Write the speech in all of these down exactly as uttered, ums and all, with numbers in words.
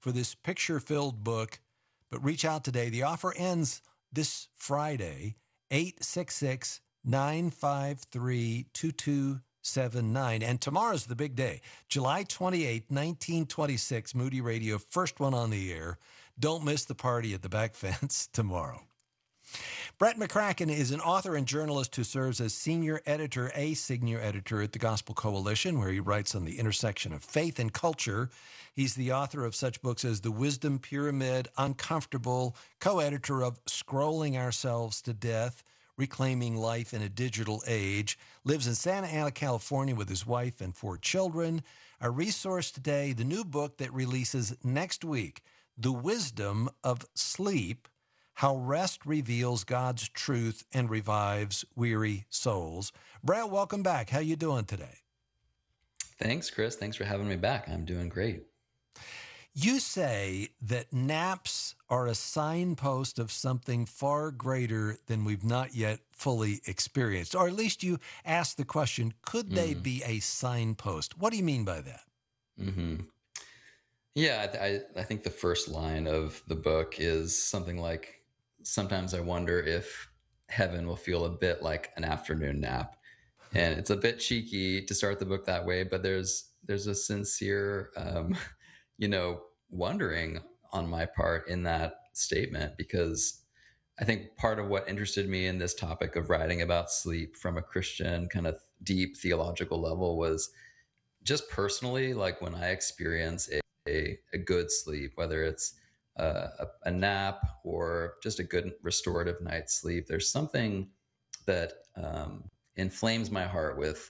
for this picture-filled book, but reach out today. The offer ends this Friday, eight six six, nine five three, two two seven nine. And tomorrow's the big day, July twenty-eighth, nineteen twenty-six, Moody Radio, first one on the air. Don't miss the party at the back fence tomorrow. Brett McCracken is an author and journalist who serves as senior editor, a senior editor at the Gospel Coalition, where he writes on the intersection of faith and culture. He's the author of such books as The Wisdom Pyramid, Uncomfortable, co-editor of Scrolling Ourselves to Death, Reclaiming Life in a Digital Age, lives in Santa Ana, California with his wife and four children. Our resource today, the new book that releases next week, The Wisdom of Sleep, How Rest Reveals God's Truth and Revives Weary Souls. Brett, welcome back. How you doing today? Thanks, Chris. Thanks for having me back. I'm doing great. You say that naps are a signpost of something far greater than we've not yet fully experienced. Or at least you ask the question, could mm. they be a signpost? What do you mean by that? Mm-hmm. Yeah, I, th- I think the first line of the book is something like, sometimes I wonder if heaven will feel a bit like an afternoon nap. And it's a bit cheeky to start the book that way, but there's there's a sincere, um, you know, wondering on my part in that statement, because I think part of what interested me in this topic of writing about sleep from a Christian kind of deep theological level was just personally, like when I experience a, a, a good sleep, whether it's Uh, a, a nap or just a good restorative night's sleep, there's something that um, inflames my heart with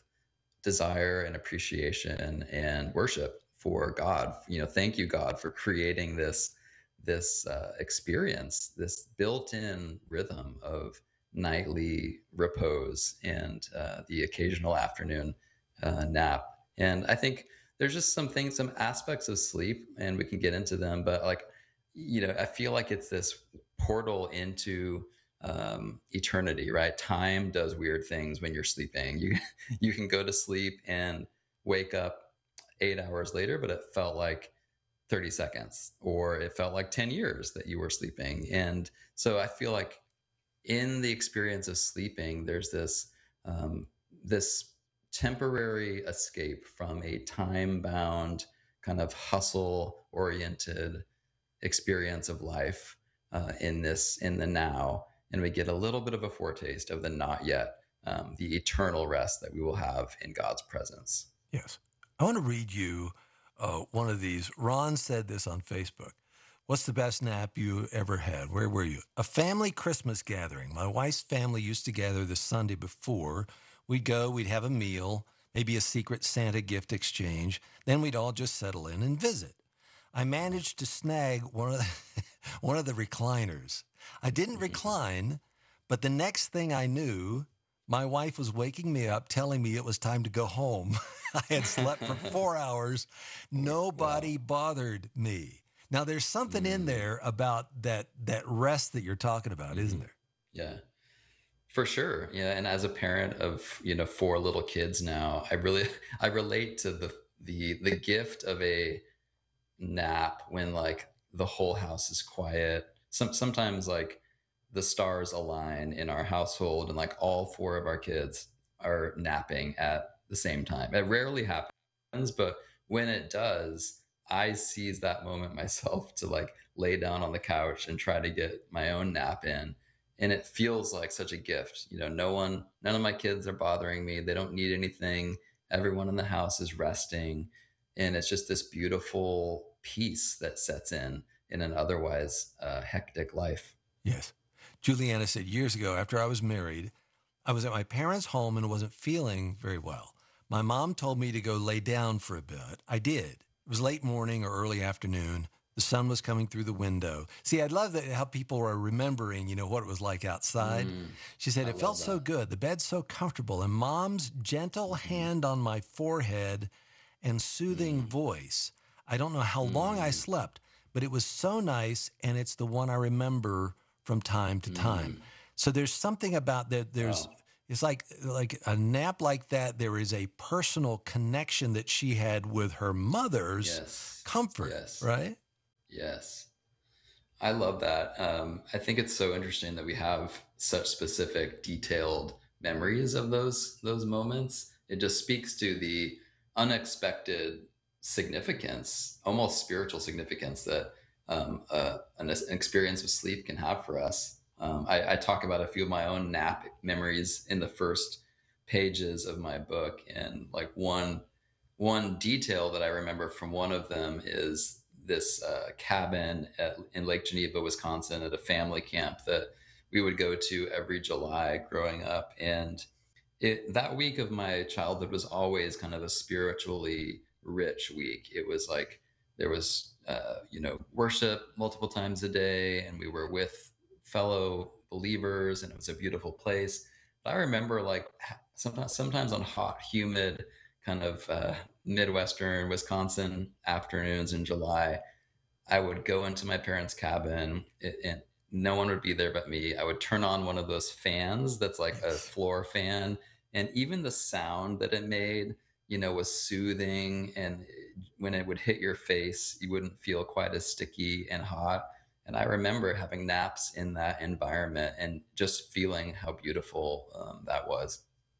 desire and appreciation and worship for God. You know, thank you, God, for creating this this uh, experience, this built-in rhythm of nightly repose and uh, the occasional afternoon uh, nap. And I think there's just some things, some aspects of sleep, and we can get into them, but like, you know, I feel like it's this portal into um, eternity, right? Time does weird things when you're sleeping. You you can go to sleep and wake up eight hours later, but it felt like thirty seconds, or it felt like ten years that you were sleeping. And so I feel like in the experience of sleeping, there's this um, this temporary escape from a time-bound kind of hustle-oriented experience of life uh, in this, in the now, and we get a little bit of a foretaste of the not yet, um, the eternal rest that we will have in God's presence. Yes. I want to read you uh, one of these. Ron said this on Facebook. What's the best nap you ever had? Where were you? A family Christmas gathering. My wife's family used to gather the Sunday before. We'd go, we'd have a meal, maybe a secret Santa gift exchange. Then we'd all just settle in and visit. I managed to snag one of the, one of the recliners. I didn't recline, but the next thing I knew, my wife was waking me up, telling me it was time to go home. I had slept for four hours. Nobody wow. bothered me. Now, there's something mm. in there about that that rest that you're talking about, mm-hmm. isn't there? Yeah, for sure. Yeah, and as a parent of, you know, four little kids now, I really I relate to the the the gift of a nap when like the whole house is quiet. Some sometimes like the stars align in our household and like all four of our kids are napping at the same time. It rarely happens, but when it does, I seize that moment myself to like lay down on the couch and try to get my own nap in. And it feels like such a gift. You know, no one, none of my kids are bothering me. They don't need anything. Everyone in the house is resting. And it's just this beautiful peace that sets in in an otherwise uh, hectic life. Yes. Juliana said years ago, after I was married, I was at my parents' home and wasn't feeling very well. My mom told me to go lay down for a bit. I did. It was late morning or early afternoon. The sun was coming through the window. See, I'd love that how people are remembering, you know, what it was like outside. Mm, she said, I it felt that. so good. The bed's so comfortable. And Mom's gentle mm. hand on my forehead and soothing mm. voice. I don't know how mm. long I slept, but it was so nice. And it's the one I remember from time to time. Mm. So there's something about that. There's, wow. It's like, like a nap like that. There is a personal connection that she had with her mother's yes. comfort, yes. right? Yes. I love that. Um, I think it's so interesting that we have such specific, detailed memories of those those moments. It just speaks to the unexpected significance, almost spiritual significance that um, uh, an, an experience of sleep can have for us. Um, I, I talk about a few of my own nap memories in the first pages of my book, and like one one detail that I remember from one of them is this uh, cabin at, in Lake Geneva, Wisconsin, at a family camp that we would go to every July growing up. And it, that week of my childhood was always kind of a spiritually rich week. It was like there was, uh, you know, worship multiple times a day, and we were with fellow believers, and it was a beautiful place. But I remember like sometimes, sometimes on hot, humid, kind of uh, Midwestern Wisconsin afternoons in July, I would go into my parents' cabin it, and no one would be there but me. I would turn on one of those fans that's like a floor fan. And even the sound that it made, you know, was soothing. And when it would hit your face, you wouldn't feel quite as sticky and hot. And I remember having naps in that environment and just feeling how beautiful um, that was.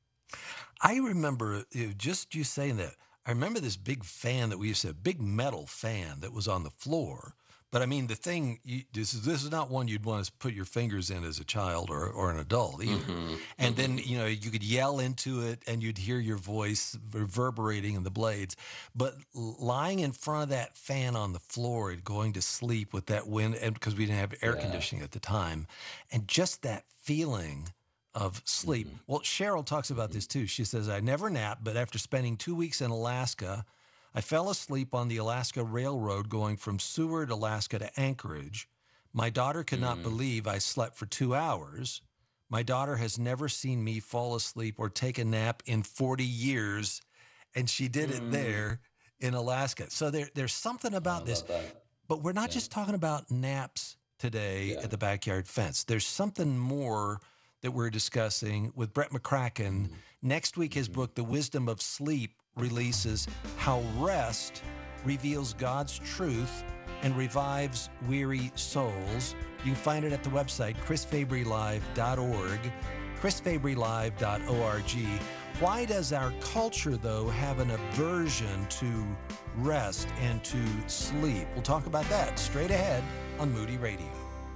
I remember you know, just you saying that. I remember this big fan that we used to have, big metal fan that was on the floor. But I mean, the thing, you, this is this is not one you'd want to put your fingers in as a child or, or an adult either. Mm-hmm. And Mm-hmm. then, you know, you could yell into it and you'd hear your voice reverberating in the blades. But lying in front of that fan on the floor and going to sleep with that wind, and because we didn't have air Yeah. conditioning at the time, and just that feeling of sleep. Mm-hmm. Well, Cheryl talks about Mm-hmm. this too. She says, I never nap, but after spending two weeks in Alaska, I fell asleep on the Alaska Railroad going from Seward, Alaska to Anchorage. My daughter could not Mm-hmm. believe I slept for two hours. My daughter has never seen me fall asleep or take a nap in forty years, and she did it Mm. there in Alaska. So there, there's something I about this, love that. but we're not Yeah. just talking about naps today Yeah. at the Backyard Fence. There's something more that we're discussing with Brett McCracken. Mm-hmm. Next week, his Mhm. book, The Wisdom of Sleep, releases how rest reveals God's truth and revives weary souls. You can find it at the website, chris fabry live dot org, chris fabry live dot org. Why does our culture, though, have an aversion to rest and to sleep? We'll talk about that straight ahead on Moody Radio.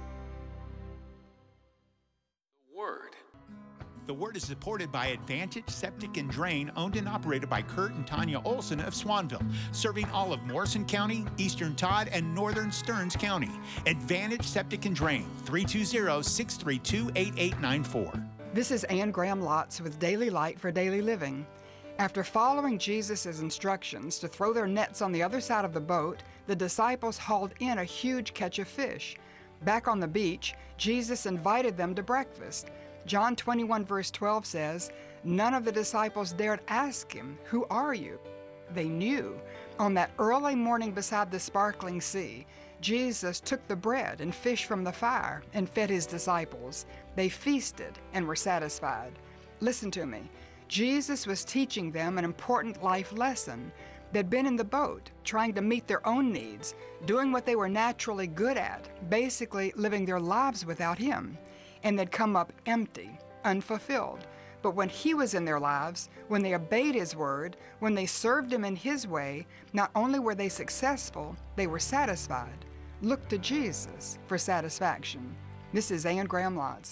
Word. The Word is supported by Advantage Septic and Drain, owned and operated by Kurt and Tanya Olson of Swanville, serving all of Morrison County, Eastern Todd, and Northern Stearns County. Advantage Septic and Drain, three two zero, six three two, eight eight nine four. This is Ann Graham Lotz with Daily Light for Daily Living. After following Jesus' instructions to throw their nets on the other side of the boat, the disciples hauled in a huge catch of fish. Back on the beach, Jesus invited them to breakfast. John twenty-one verse twelve says, none of the disciples dared ask him, who are you? They knew. On that early morning beside the sparkling sea, Jesus took the bread and fish from the fire and fed his disciples. They feasted and were satisfied. Listen to me. Jesus was teaching them an important life lesson. They'd been in the boat, trying to meet their own needs, doing what they were naturally good at, basically living their lives without him. And they'd come up empty, unfulfilled. But when he was in their lives, when they obeyed his word, when they served him in his way, not only were they successful, they were satisfied. Look to Jesus for satisfaction. This is Ann Graham Lotz.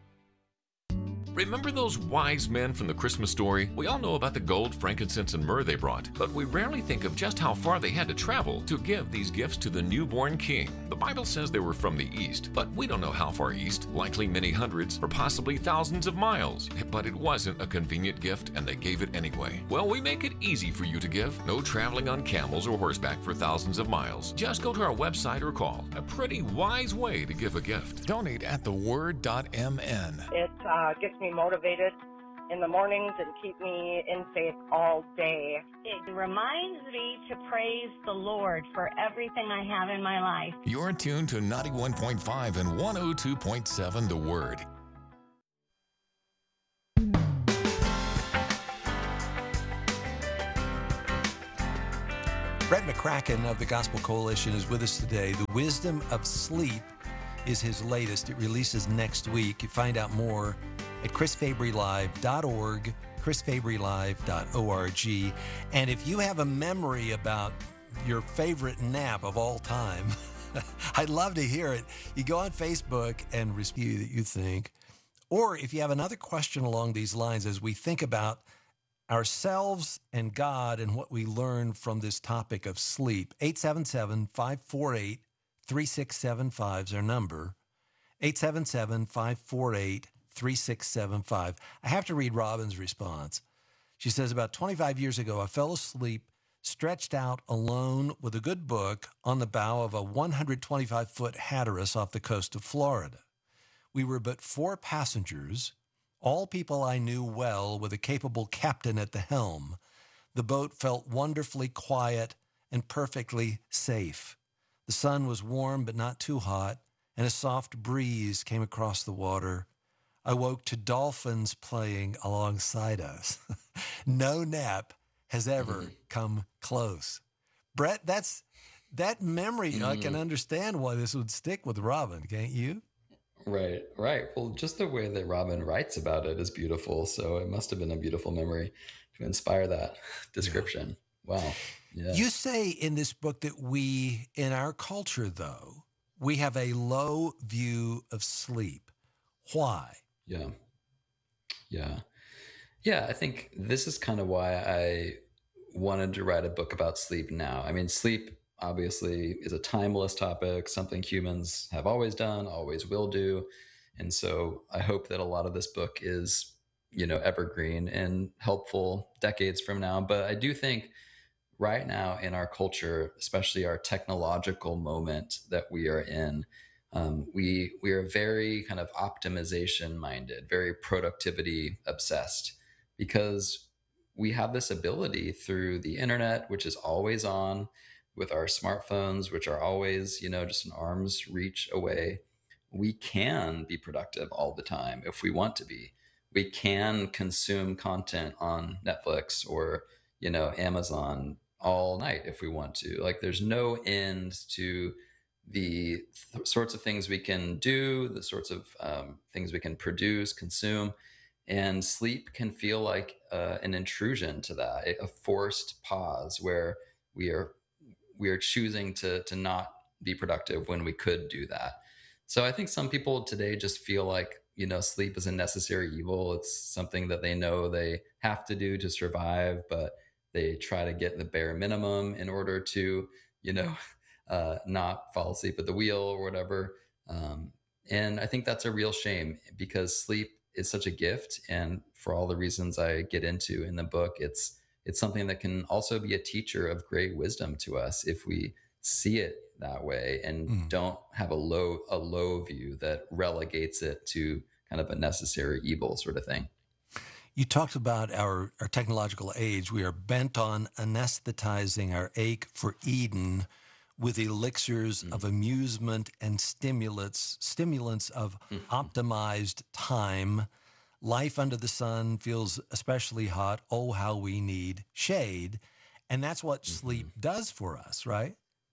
Remember those wise men from the Christmas story? We all know about the gold, frankincense, and myrrh they brought, but we rarely think of just how far they had to travel to give these gifts to the newborn king. The Bible says they were from the east, but we don't know how far east, likely many hundreds or possibly thousands of miles. But it wasn't a convenient gift, and they gave it anyway. Well, we make it easy for you to give. No traveling on camels or horseback for thousands of miles. Just go to our website or call. A pretty wise way to give a gift. Donate at the word dot m n. It uh, gets me motivated in the mornings and keep me in faith all day. It reminds me to praise the Lord for everything I have in my life. You're tuned to ninety-one point five and one oh two point seven The Word. Brett McCracken of the Gospel Coalition is with us today. The Wisdom of Sleep is his latest. It releases next week. You find out more at chris fabry live dot org, chris fabry live dot org. And if you have a memory about your favorite nap of all time, I'd love to hear it. You go on Facebook and review that you think. Or if you have another question along these lines as we think about ourselves and God and what we learn from this topic of sleep, eight seven seven, five four eight, three six seven five is our number, eight seven seven, five four eight, three six seven five. I have to read Robin's response. She says, about twenty-five years ago, I fell asleep, stretched out alone with a good book on the bow of a one hundred twenty-five foot Hatteras off the coast of Florida. We were but four passengers, all people I knew well, with a capable captain at the helm. The boat felt wonderfully quiet and perfectly safe. The sun was warm but not too hot, and a soft breeze came across the water. I woke to dolphins playing alongside us. No nap has ever mm-hmm. come close. Brett, that's that memory. Mm-hmm. I can understand why this would stick with Robin, can't you? Right, right. Well, just the way that Robin writes about it is beautiful. So it must have been a beautiful memory to inspire that description. Yeah. Wow. Yeah. You say in this book that we, in our culture, though, we have a low view of sleep. Why? Yeah. Yeah. Yeah. I think this is kind of why I wanted to write a book about sleep now. I mean, sleep obviously is a timeless topic, something humans have always done, always will do. And so I hope that a lot of this book is, you know, evergreen and helpful decades from now. But I do think right now in our culture, especially our technological moment that we are in, um, we we are very kind of optimization minded, very productivity obsessed, because we have this ability through the internet, which is always on, with our smartphones, which are always, you know, just an arm's reach away. We can be productive all the time if we want to be. We can consume content on Netflix or, you know, Amazon all night if we want to. Like, there's no end to the th- sorts of things we can do, the sorts of um, things we can produce, consume. And sleep can feel like uh, an intrusion to that, a forced pause where we are we are choosing to to not be productive when we could do that. So I think some people today just feel like, you know, sleep is a necessary evil. It's something that they know they have to do to survive, but they try to get the bare minimum in order to, you know, uh, not fall asleep at the wheel or whatever. Um, and I think that's a real shame, because sleep is such a gift. And for all the reasons I get into in the book, it's It's something that can also be a teacher of great wisdom to us if we see it that way and mm. don't have a low a low view that relegates it to kind of a necessary evil sort of thing. You talked about our, our technological age. We are bent on anesthetizing our ache for Eden with elixirs mm. of amusement and stimulants, stimulants of mm. optimized time. Life under the sun feels especially hot. Oh, how we need shade. And that's what mm-hmm. sleep does for us, right?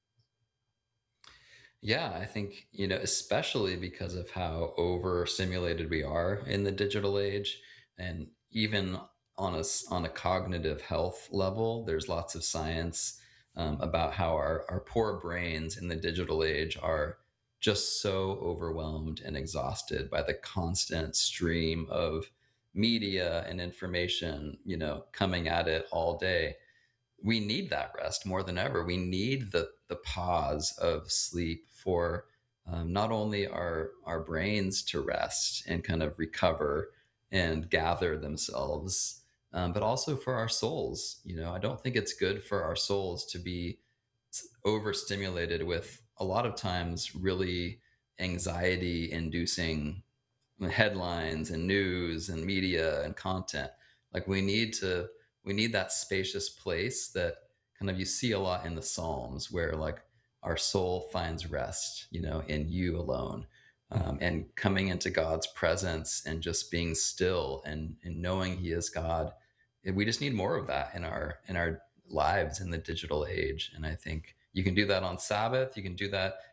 Yeah, I think, you know, especially because of how overstimulated we are in the digital age. And even on a, on a cognitive health level, there's lots of science um, about how our, our poor brains in the digital age are just so overwhelmed and exhausted by the constant stream of media and information, you know, coming at it all day. We need that rest more than ever. We need the the pause of sleep for um, not only our our brains to rest and kind of recover and gather themselves, um, but also for our souls. You know, I don't think it's good for our souls to be overstimulated with a lot of times really anxiety inducing headlines and news and media and content. Like, we need to, we need that spacious place that kind of you see a lot in the Psalms, where like our soul finds rest, you know, in you alone, um, and coming into God's presence and just being still and, and knowing he is God. We just need more of that in our, in our lives in the digital age. And I think you can do that on Sabbath. You can do that